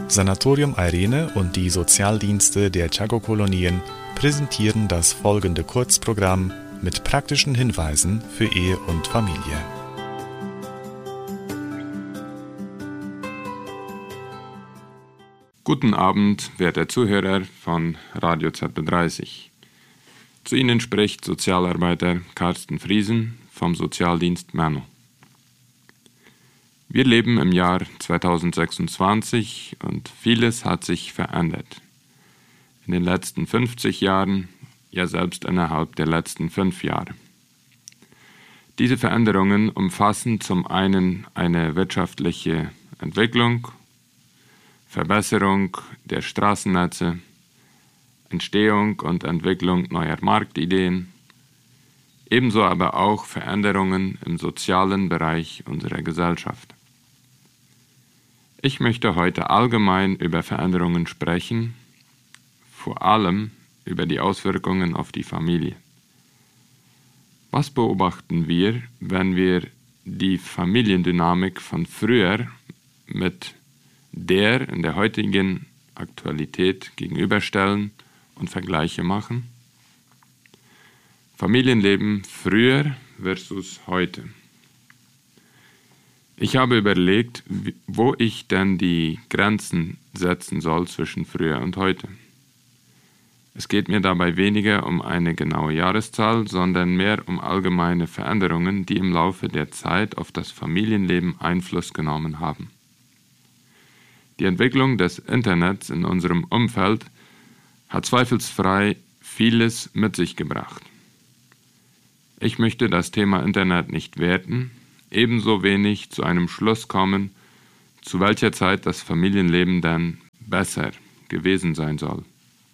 Sanatorium Airene und die Sozialdienste der Chaco-Kolonien präsentieren das folgende Kurzprogramm mit praktischen Hinweisen für Ehe und Familie. Guten Abend, werte Zuhörer von Radio ZB30. Zu Ihnen spricht Sozialarbeiter Carsten Friesen vom Sozialdienst Menno. Wir leben im Jahr 2026 und vieles hat sich verändert. In den letzten 50 Jahren, ja selbst innerhalb der letzten 5 Jahre. Diese Veränderungen umfassen zum einen eine wirtschaftliche Entwicklung, Verbesserung der Straßennetze, Entstehung und Entwicklung neuer Marktideen, ebenso aber auch Veränderungen im sozialen Bereich unserer Gesellschaft. Ich möchte heute allgemein über Veränderungen sprechen, vor allem über die Auswirkungen auf die Familie. Was beobachten wir, wenn wir die Familiendynamik von früher mit der in der heutigen Aktualität gegenüberstellen und Vergleiche machen? Familienleben früher versus heute. Ich habe überlegt, wo ich denn die Grenzen setzen soll zwischen früher und heute. Es geht mir dabei weniger um eine genaue Jahreszahl, sondern mehr um allgemeine Veränderungen, die im Laufe der Zeit auf das Familienleben Einfluss genommen haben. Die Entwicklung des Internets in unserem Umfeld hat zweifelsfrei vieles mit sich gebracht. Ich möchte das Thema Internet nicht werten, ebenso wenig zu einem Schluss kommen, zu welcher Zeit das Familienleben dann besser gewesen sein soll.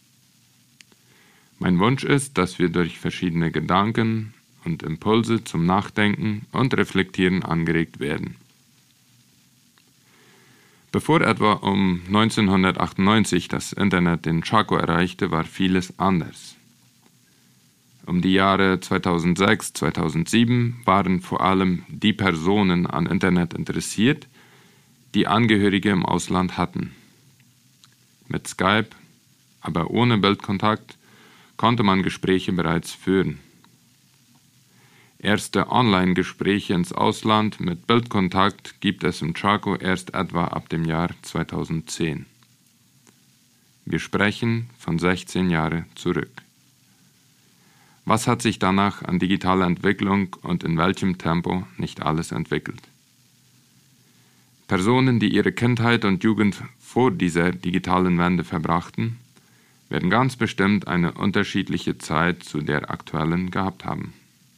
Mein Wunsch ist, dass wir durch verschiedene Gedanken und Impulse zum Nachdenken und Reflektieren angeregt werden. Bevor etwa um 1998 das Internet den Chaco erreichte, war vieles anders. Um die Jahre 2006, 2007 waren vor allem die Personen an Internet interessiert, die Angehörige im Ausland hatten. Mit Skype, aber ohne Bildkontakt, konnte man Gespräche bereits führen. Erste Online-Gespräche ins Ausland mit Bildkontakt gibt es im Chaco erst etwa ab dem Jahr 2010. Wir sprechen von 16 Jahren zurück. Was hat sich danach an digitaler Entwicklung und in welchem Tempo nicht alles entwickelt? Personen, die ihre Kindheit und Jugend vor dieser digitalen Wende verbrachten, werden ganz bestimmt eine unterschiedliche Zeit zu der aktuellen gehabt haben.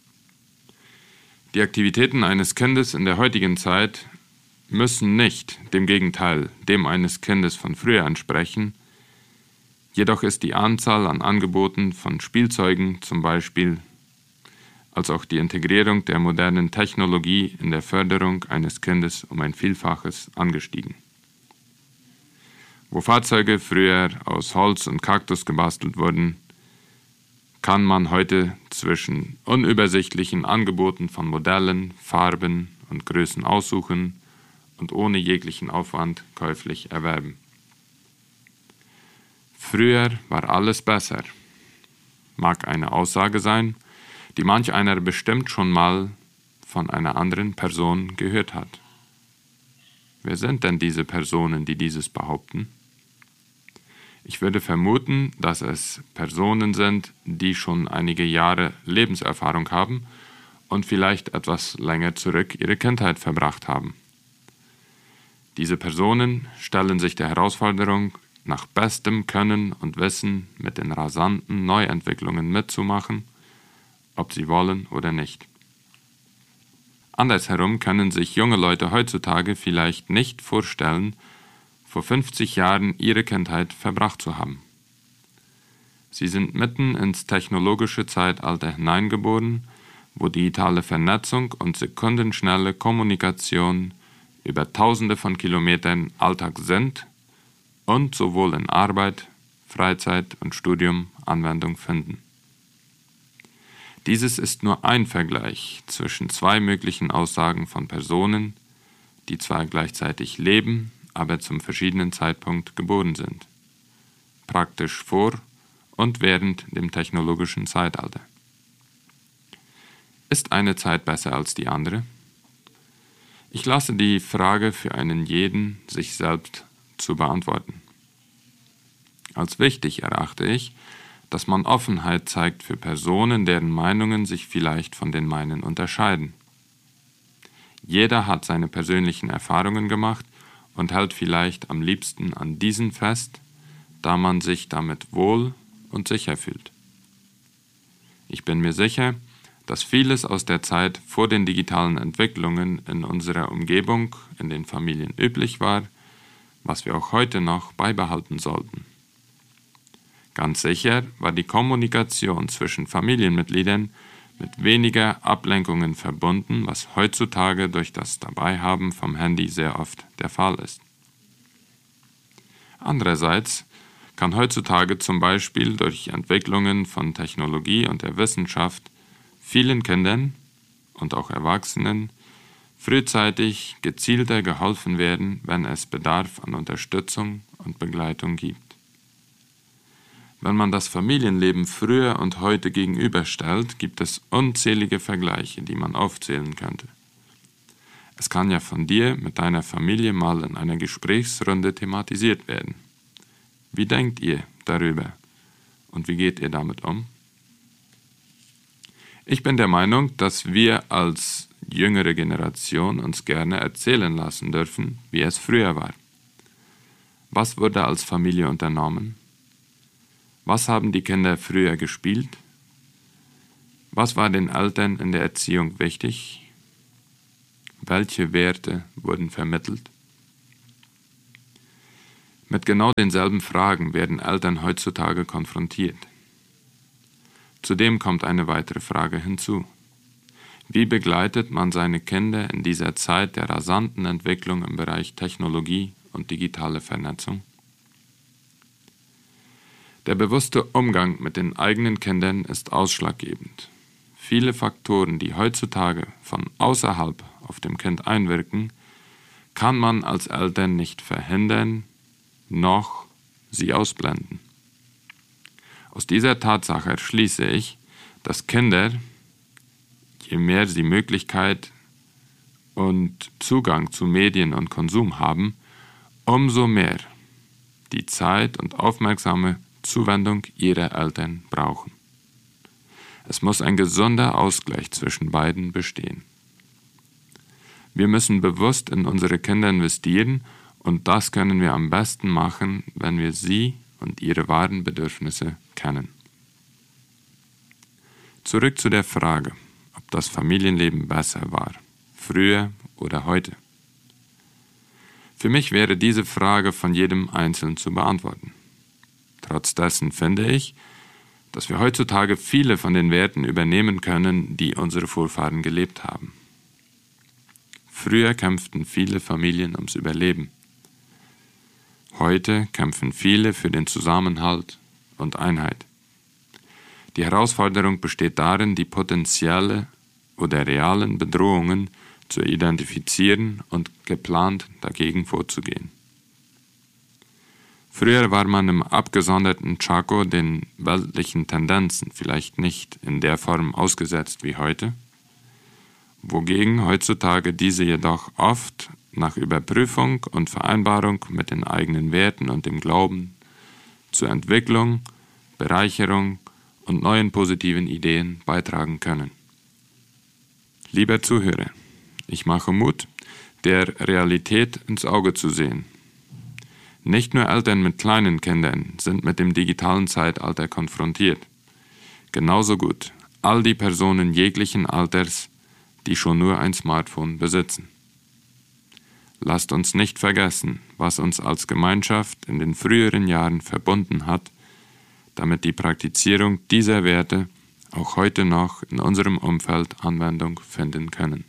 Die Aktivitäten eines Kindes in der heutigen Zeit müssen nicht dem Gegenteil, dem eines Kindes von früher entsprechen. Jedoch ist die Anzahl an Angeboten von Spielzeugen zum Beispiel, als auch die Integrierung der modernen Technologie in der Förderung eines Kindes um ein Vielfaches angestiegen. Wo Fahrzeuge früher aus Holz und Kaktus gebastelt wurden, kann man heute zwischen unübersichtlichen Angeboten von Modellen, Farben und Größen aussuchen und ohne jeglichen Aufwand käuflich erwerben. Früher war alles besser, mag eine Aussage sein, die manch einer bestimmt schon mal von einer anderen Person gehört hat. Wer sind denn diese Personen, die dieses behaupten? Ich würde vermuten, dass es Personen sind, die schon einige Jahre Lebenserfahrung haben und vielleicht etwas länger zurück ihre Kindheit verbracht haben. Diese Personen stellen sich der Herausforderung, nach bestem Können und Wissen mit den rasanten Neuentwicklungen mitzumachen, ob sie wollen oder nicht. Andersherum können sich junge Leute heutzutage vielleicht nicht vorstellen, vor 50 Jahren ihre Kindheit verbracht zu haben. Sie sind mitten ins technologische Zeitalter hineingeboren, wo digitale Vernetzung und sekundenschnelle Kommunikation über Tausende von Kilometern Alltag sind und sowohl in Arbeit, Freizeit und Studium Anwendung finden. Dieses ist nur ein Vergleich zwischen zwei möglichen Aussagen von Personen, die zwar gleichzeitig leben, aber zum verschiedenen Zeitpunkt geboren sind. Praktisch vor und während dem technologischen Zeitalter. Ist eine Zeit besser als die andere? Ich lasse die Frage für einen jeden sich selbst zu beantworten. Als wichtig erachte ich, dass man Offenheit zeigt für Personen, deren Meinungen sich vielleicht von den meinen unterscheiden. Jeder hat seine persönlichen Erfahrungen gemacht und hält vielleicht am liebsten an diesen fest, da man sich damit wohl und sicher fühlt. Ich bin mir sicher, dass vieles aus der Zeit vor den digitalen Entwicklungen in unserer Umgebung, in den Familien üblich war, was wir auch heute noch beibehalten sollten. Ganz sicher war die Kommunikation zwischen Familienmitgliedern mit weniger Ablenkungen verbunden, was heutzutage durch das Dabeihaben vom Handy sehr oft der Fall ist. Andererseits kann heutzutage zum Beispiel durch Entwicklungen von Technologie und der Wissenschaft vielen Kindern und auch Erwachsenen frühzeitig gezielter geholfen werden, wenn es Bedarf an Unterstützung und Begleitung gibt. Wenn man das Familienleben früher und heute gegenüberstellt, gibt es unzählige Vergleiche, die man aufzählen könnte. Es kann ja von dir mit deiner Familie mal in einer Gesprächsrunde thematisiert werden. Wie denkt ihr darüber und wie geht ihr damit um? Ich bin der Meinung, dass wir als jüngere Generation uns gerne erzählen lassen dürfen, wie es früher war. Was wurde als Familie unternommen? Was haben die Kinder früher gespielt? Was war den Eltern in der Erziehung wichtig? Welche Werte wurden vermittelt? Mit genau denselben Fragen werden Eltern heutzutage konfrontiert. Zudem kommt eine weitere Frage hinzu. Wie begleitet man seine Kinder in dieser Zeit der rasanten Entwicklung im Bereich Technologie und digitale Vernetzung? Der bewusste Umgang mit den eigenen Kindern ist ausschlaggebend. Viele Faktoren, die heutzutage von außerhalb auf dem Kind einwirken, kann man als Eltern nicht verhindern, noch sie ausblenden. Aus dieser Tatsache schließe ich, dass Kinder, je mehr sie Möglichkeit und Zugang zu Medien und Konsum haben, umso mehr die Zeit und aufmerksame Zuwendung ihrer Eltern brauchen. Es muss ein gesunder Ausgleich zwischen beiden bestehen. Wir müssen bewusst in unsere Kinder investieren und das können wir am besten machen, wenn wir sie und ihre wahren Bedürfnisse kennen. Zurück zu der Frage, ob das Familienleben besser war, früher oder heute. Für mich wäre diese Frage von jedem Einzelnen zu beantworten. Trotz dessen finde ich, dass wir heutzutage viele von den Werten übernehmen können, die unsere Vorfahren gelebt haben. Früher kämpften viele Familien ums Überleben. Heute kämpfen viele für den Zusammenhalt und Einheit. Die Herausforderung besteht darin, die potenzielle oder realen Bedrohungen zu identifizieren und geplant dagegen vorzugehen. Früher war man im abgesonderten Chaco den weltlichen Tendenzen vielleicht nicht in der Form ausgesetzt wie heute, wogegen heutzutage diese jedoch oft nach Überprüfung und Vereinbarung mit den eigenen Werten und dem Glauben zur Entwicklung, Bereicherung und neuen positiven Ideen beitragen können. Lieber Zuhörer, ich mache Mut, der Realität ins Auge zu sehen. Nicht nur Eltern mit kleinen Kindern sind mit dem digitalen Zeitalter konfrontiert. Genauso gut all die Personen jeglichen Alters, die schon nur ein Smartphone besitzen. Lasst uns nicht vergessen, was uns als Gemeinschaft in den früheren Jahren verbunden hat, damit die Praktizierung dieser Werte auch heute noch in unserem Umfeld Anwendung finden können.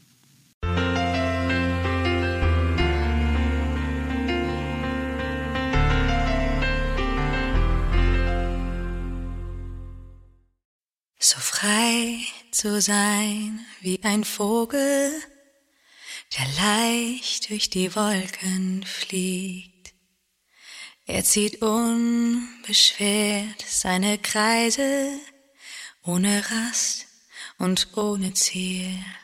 So frei zu sein wie ein Vogel, der leicht durch die Wolken fliegt. Er zieht unbeschwert seine Kreise, ohne Rast und ohne Ziel.